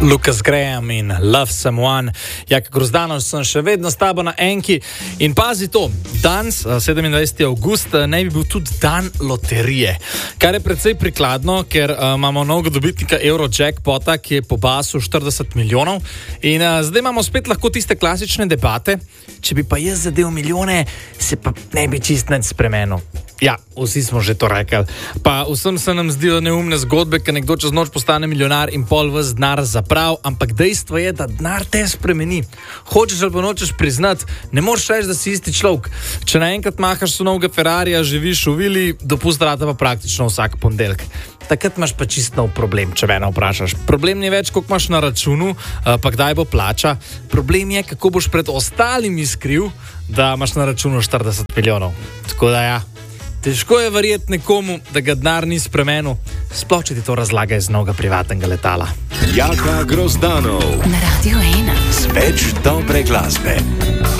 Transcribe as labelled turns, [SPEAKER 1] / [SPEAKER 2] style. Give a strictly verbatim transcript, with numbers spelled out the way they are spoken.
[SPEAKER 1] Lucas Graham in Love Someone. Jak Grozdanov sem še vedno s tabo na enki. In pazi to, danes, sedemindvajseti avgust, naj bi bil tudi dan loterije. Kar je precej prikladno, ker uh, imamo novega dobitnika Eurojackpota, ki je pobasil štirideset milijonov. In uh, zdaj imamo spet lahko tiste klasične debate. Če bi pa jaz zadel milijone, se pa ne bi čist nič spremenil. Ja, vsi smo že to rekli. Pa vsem se nam zdijo neumne zgodbe, ker nekdo čez noč postane milijonar in pol ves denar zaprav, ampak dejstvo je, da denar te spremeni. Hočeš ali pa nočeš priznati, ne moreš reči, da si isti človek. Če naenkrat mahaš so novega Ferrarija, živiš v vili, dopust rata pa praktično vsak ponedeljek. Takrat imaš pa čist nov problem, če mene vprašaš. Problem ni več, koliko imaš na računu, pa kdaj bo plača. Problem je, kako boš pred ostalimi skril, da imaš na računu štirideset milijonov. Tako da ja. Težko je verjeti nekomu, da ga denar ni spremenil, sploh če ti to razlaga iz novega privatnega letala.
[SPEAKER 2] Jaka Grozdanov
[SPEAKER 3] na Radio ena.
[SPEAKER 2] Z več dobre glasbe.